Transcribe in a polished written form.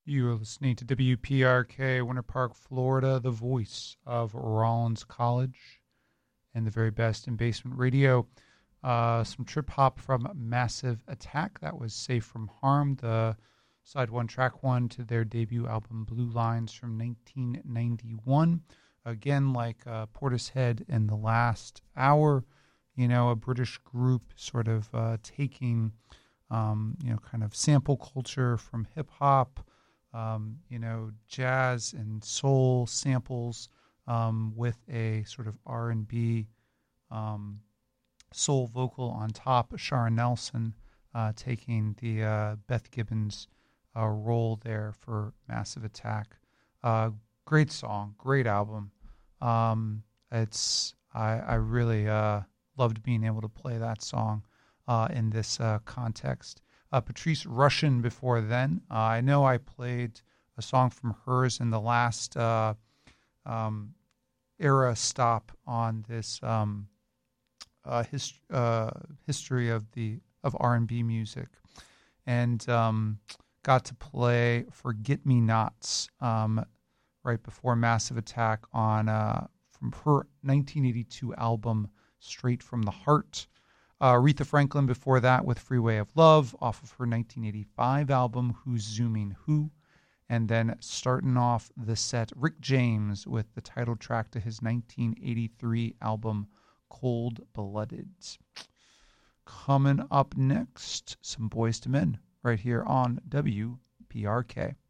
You are listening to WPRK, Winter Park, Florida, the voice of Rollins College and the very best in basement radio. Some trip hop from Massive Attack. That was Safe from Harm, the side one, track one to their debut album Blue Lines from 1991. Again, like Portishead in the last hour, a British group sort of taking, kind of sample culture from hip hop, jazz and soul samples with a sort of R&B soul vocal on top. Sharon Nelson taking the Beth Gibbons role there for Massive Attack. Great song, great album. I really loved being able to play that song in this context. Patrice Rushen before then. I know I played a song from hers in the last era stop on this history of R&B music, and got to play Forget Me Nots right before Massive Attack on from her 1982 album Straight from the Heart. Aretha Franklin before that with Freeway of Love off of her 1985 album Who's Zooming Who. And then starting off the set, Rick James with the title track to his 1983 album Cold Blooded. Coming up next, some Boys to Men right here on WPRK.